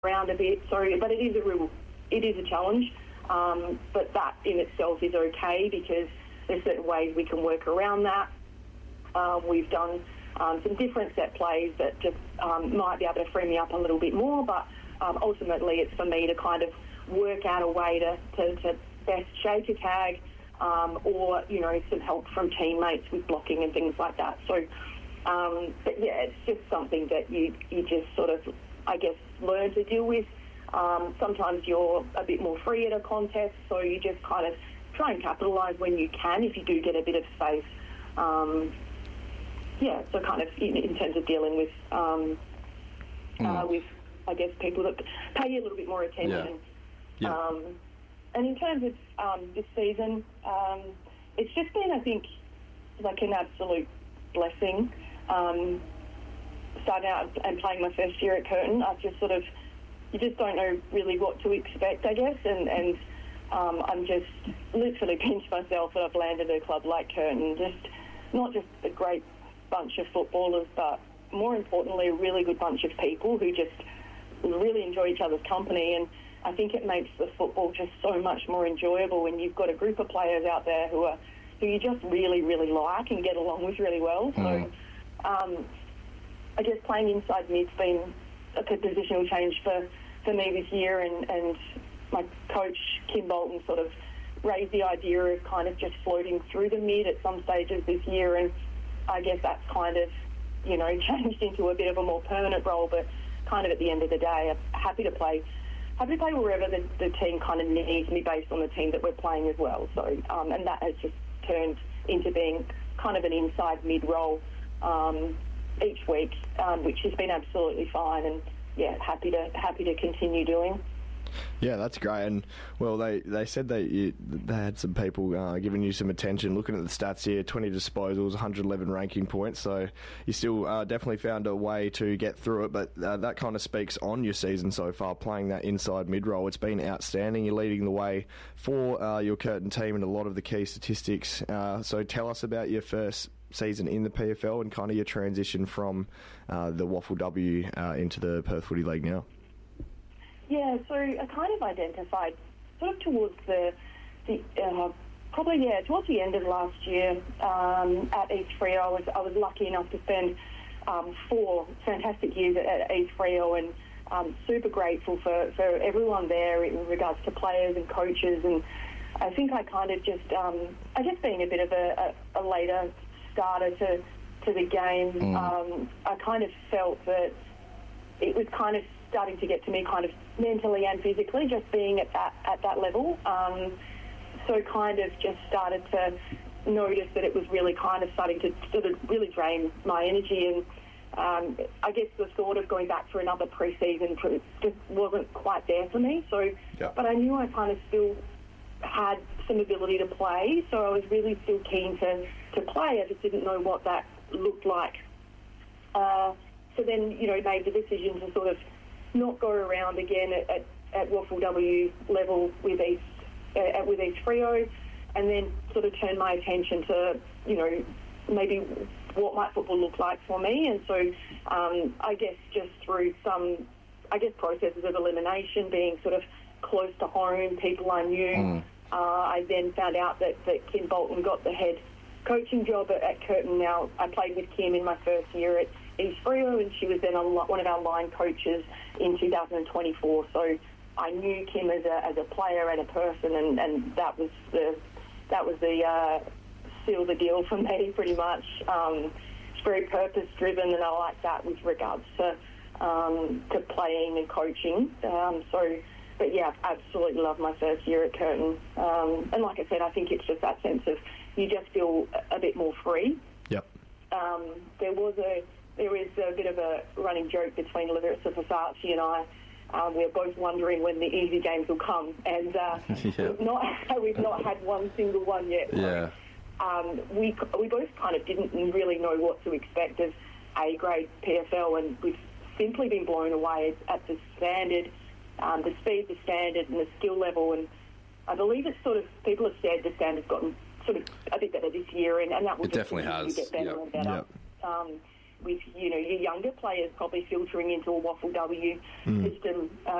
around a bit. So, but it is a challenge. But that in itself is okay because there's certain ways we can work around that. We've done some different set plays that just might be able to free me up a little bit more, but ultimately it's for me to kind of work out a way to best shake a tag, or, you know, some help from teammates with blocking and things like that. So, but yeah, it's just something that you just sort of, I guess, learn to deal with. Sometimes you're a bit more free at a contest, so you just kind of try and capitalise when you can if you do get a bit of space. So kind of in terms of dealing with, I guess, people that pay you a little bit more attention. Yeah. And in terms of this season, it's just been, I think, like an absolute blessing. Starting out and playing my first year at Curtin, I've just sort of, you just don't know really what to expect, I guess, and I'm just literally pinched myself that I've landed at a club like Curtin. Just not just a great bunch of footballers, but more importantly, a really good bunch of people who just really enjoy each other's company. And I think it makes the football just so much more enjoyable when you've got a group of players out there who you just really, really like and get along with really well. So I guess playing inside mid's been a positional change for me this year, and my coach, Kim Bolton, sort of raised the idea of kind of just floating through the mid at some stages this year, and I guess that's kind of, you know, changed into a bit of a more permanent role, but kind of at the end of the day, I'm happy to play wherever the team kind of needs me based on the team that we're playing as well. So, and that has just turned into being kind of an inside mid role each week, which has been absolutely fine, and yeah, happy to continue doing. Yeah, that's great. And well, they said they had some people giving you some attention. Looking at the stats here, 20 disposals, 111 ranking points. So you still definitely found a way to get through it. But that kind of speaks on your season so far, playing that inside mid role. It's been outstanding. You're leading the way for your Curtin team in a lot of the key statistics. So tell us about your first season in the PFL and kind of your transition from the Waffle W into the Perth Footy League now. Yeah, so I kind of identified sort of towards towards the end of last year at East Freo. I was lucky enough to spend 4 fantastic years at East Freo, and super grateful for everyone there in regards to players and coaches. And I think I kind of just, I guess being a bit of a later starter to the game, I kind of felt that it was kind of starting to get to me kind of mentally and physically, just being at that level. So kind of just started to notice that it was really kind of starting to sort of really drain my energy, and I guess the thought of going back for another pre-season just wasn't quite there for me. So, yeah. But I knew I kind of still had some ability to play, so I was really still keen to play. I just didn't know what that looked like. So then, you know, made the decision to sort of not go around again at Waffle W level with East Freo, and then sort of turn my attention to, you know, maybe what might football look like for me. And so I guess just through some, processes of elimination, being sort of close to home, people I knew, I then found out that Kim Bolton got the head coaching job at Curtin. Now, I played with Kim in my first year at East Freo, and she was then one of our line coaches in 2024. So I knew Kim as a player and a person, and that was the seal the deal for me, pretty much. It's very purpose driven, and I like that with regards to playing and coaching. But yeah, absolutely love my first year at Curtin. And like I said, I think it's just that sense of you just feel a bit more free. Yep. There is a bit of a running joke between Larissa Versace and I. We're both wondering when the easy games will come, and we've not had one single one yet. Yeah. We both kind of didn't really know what to expect of A-grade PFL, and we've simply been blown away at the standard, the speed, the standard, and the skill level. And I believe it's sort of, people have said the standard's gotten sort of a bit better this year, and that will it definitely has. Get better and better. Yep. with your younger players probably filtering into a Waffle W system